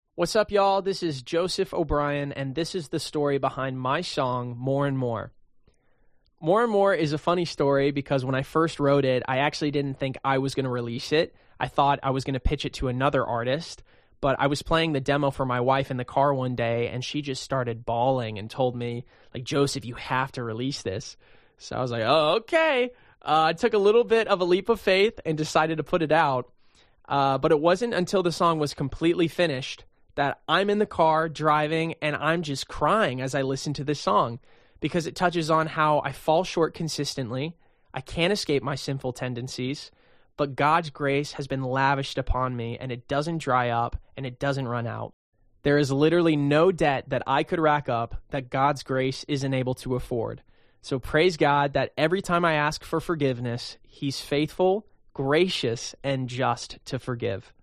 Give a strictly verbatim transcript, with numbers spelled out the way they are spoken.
What's up, y'all? This is Joseph O'Brien, and this is the story behind my song, More and More. More and More is a funny story because when I first wrote it, I actually didn't think I was going to release it. I thought I was going to pitch it to another artist, but I was playing the demo for my wife in the car one day, and she just started bawling and told me, like, Joseph, you have to release this. So I was like, oh, okay. Uh, I took a little bit of a leap of faith and decided to put it out, uh, but it wasn't until the song was completely finished that I'm in the car driving and I'm just crying as I listen to this song because it touches on how I fall short consistently. I can't escape my sinful tendencies, but God's grace has been lavished upon me and it doesn't dry up and it doesn't run out. There is literally no debt that I could rack up that God's grace isn't able to afford. So praise God that every time I ask for forgiveness, He's faithful, gracious, and just to forgive.